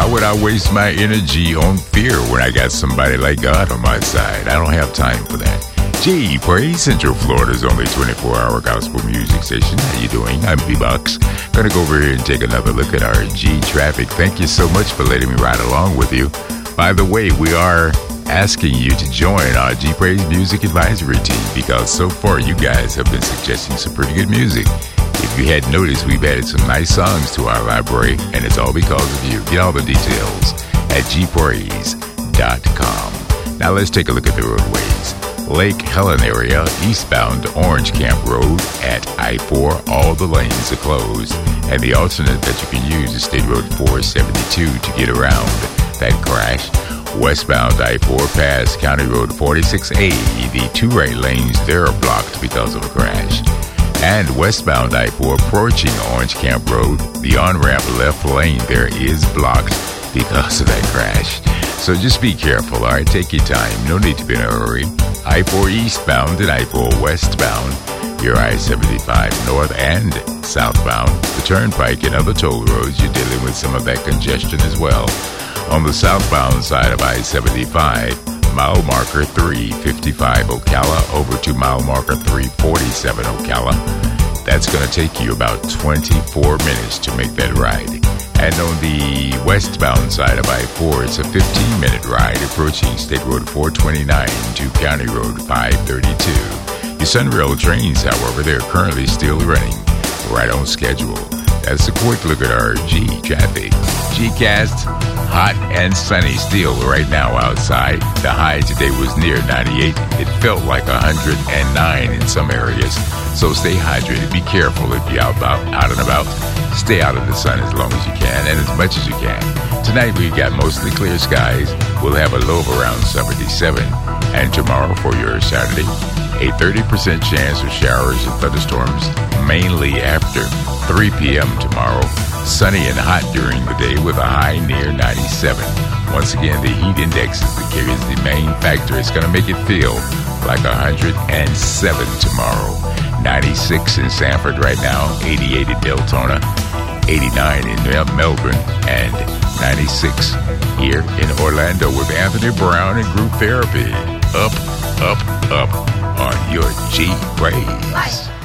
Why would I waste my energy on fear when I got somebody like God on my side? I don't have time for that. G Praise, Central Florida's only 24-hour gospel music station. How you doing? I'm P-Bucks. Gonna go over here and take another look at our G traffic. Thank you so much for letting me ride along with you. By the way, we are asking you to join our G Praise Music Advisory team because so far you guys have been suggesting some pretty good music. If you hadn't noticed, we've added some nice songs to our library, and it's all because of you. Get all the details at gpraise.com. Now let's take a look at the roadways. Lake Helen area, eastbound Orange Camp Road at I-4, all the lanes are closed, and the alternate that you can use is State Road 472 to get around that crash. Westbound I-4 past County Road 46A, the two right lanes there are blocked because of a crash. And westbound I-4 approaching Orange Camp Road, the on-ramp left lane there is blocked because of that crash. So just be careful, all right? Take your time. No need to be in a hurry. I-4 eastbound and I-4 westbound, your I-75 north and southbound, the turnpike and other toll roads, you're dealing with some of that congestion as well. On the southbound side of I-75, mile marker 355 Ocala over to mile marker 347 Ocala. That's going to take you about 24 minutes to make that ride. And on the westbound side of I-4, it's a 15-minute ride approaching State Road 429 to County Road 532. Your Sunrail trains, however, they're currently still running right on schedule. That's a quick look at our G traffic. Gcast, hot and sunny still right now outside. The high today was near 98. It felt like 109 in some areas. So stay hydrated. Be careful if you're out and about. Stay out of the sun as long as you can and as much as you can. Tonight we've got mostly clear skies. We'll have a low of around 77. And tomorrow for your Saturday, a 30% chance of showers and thunderstorms, mainly after 3 p.m. tomorrow. Sunny and hot during the day with a high near 97. Once again, the heat index is the main factor. It's going to make it feel like 107 tomorrow. 96 in Sanford right now, 88 in Deltona, 89 in Melbourne, and 96 here in Orlando with Anthony Brown and Group Therapy. Up, up, up on your G Praise.